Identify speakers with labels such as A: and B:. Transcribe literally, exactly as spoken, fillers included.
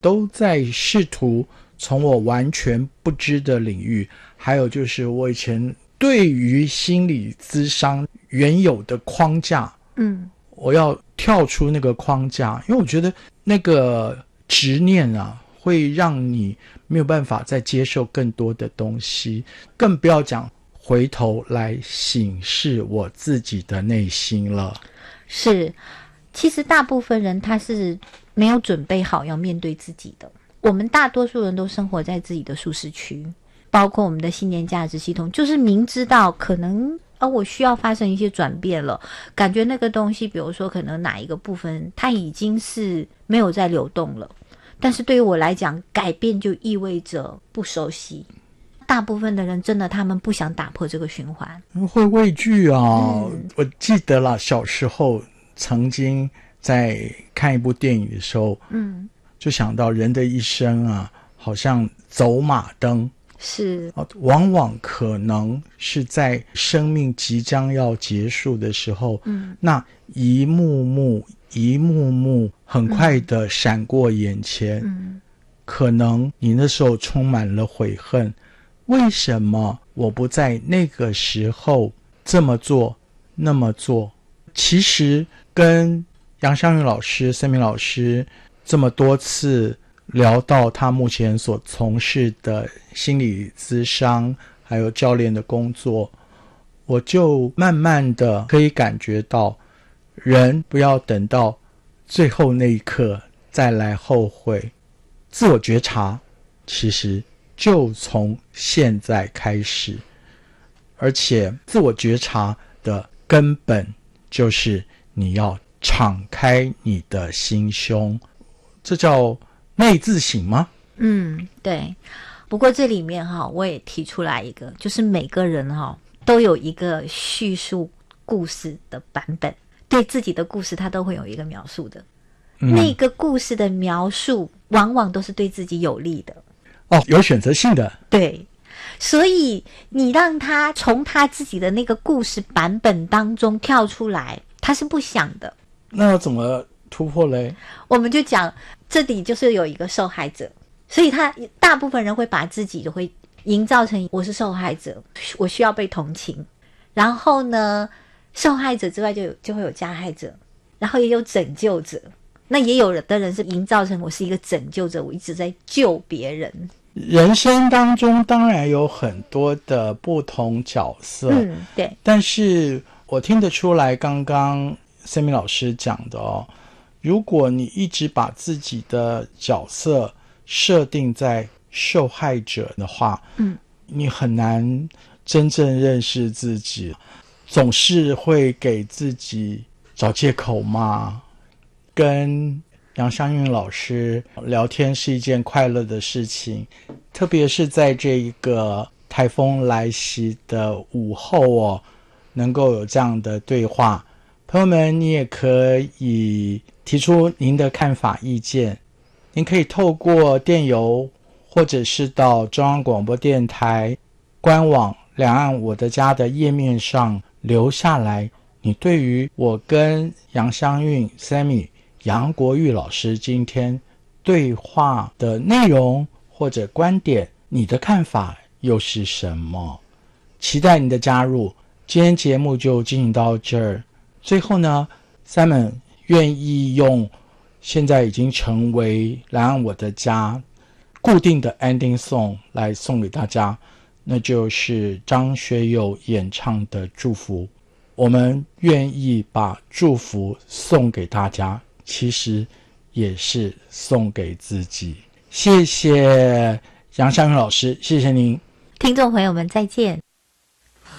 A: 都在试图从我完全不知的领域，还有就是我以前对于心理咨商原有的框架，嗯，我要跳出那个框架，因为我觉得那个执念啊会让你没有办法再接受更多的东西，更不要讲回头来省视我自己的内心了。
B: 是，其实大部分人他是没有准备好要面对自己的。我们大多数人都生活在自己的舒适区，包括我们的信念价值系统，就是明知道可能而我需要发生一些转变了，感觉那个东西比如说可能哪一个部分它已经是没有在流动了，但是对于我来讲，改变就意味着不熟悉。大部分的人真的他们不想打破这个循环，
A: 会畏惧啊、嗯、我记得了小时候曾经在看一部电影的时候，嗯，就想到人的一生啊好像走马灯，
B: 是
A: 往往可能是在生命即将要结束的时候，嗯，那一幕幕一幕幕很快的闪过眼前，嗯，可能你那时候充满了悔恨，为什么我不在那个时候这么做那么做。其实跟杨湘云老师森明老师这么多次聊到他目前所从事的心理咨商还有教练的工作，我就慢慢的可以感觉到，人不要等到最后那一刻再来后悔，自我觉察其实就从现在开始，而且自我觉察的根本就是你要敞开你的心胸，这叫内自省吗？
B: 嗯，对。不过这里面哈，我也提出来一个，就是每个人哈都有一个叙述故事的版本，对自己的故事他都会有一个描述的、嗯、那个故事的描述往往都是对自己有利的
A: 哦，有选择性的。
B: 对，所以你让他从他自己的那个故事版本当中跳出来，他是不想的。
A: 那要怎么突破嘞？
B: 我们就讲这里就是有一个受害者，所以他大部分人会把自己就会营造成我是受害者，我需要被同情，然后呢受害者之外就有就会有加害者，然后也有拯救者，那也有的人是营造成我是一个拯救者，我一直在救别人。
A: 人生当中当然有很多的不同角色，嗯，
B: 对。
A: 但是我听得出来，刚刚森明老师讲的哦，如果你一直把自己的角色设定在受害者的话，嗯，你很难真正认识自己，总是会给自己找借口嘛。跟杨湘云老师聊天是一件快乐的事情，特别是在这一个台风来袭的午后哦，能够有这样的对话。朋友们，你也可以提出您的看法意见，您可以透过电邮或者是到中央广播电台官网两岸我的家的页面上留下来你对于我跟杨湘韵 Sammy 杨国玉老师今天对话的内容或者观点，你的看法又是什么？期待你的加入。今天节目就进行到这儿。最后呢 Simon 愿意用现在已经成为来岸我的家固定的 ending song 来送给大家，那就是张学友演唱的祝福。我们愿意把祝福送给大家，其实也是送给自己。谢谢杨湘云老师，谢谢您。
B: 听众朋友们再见。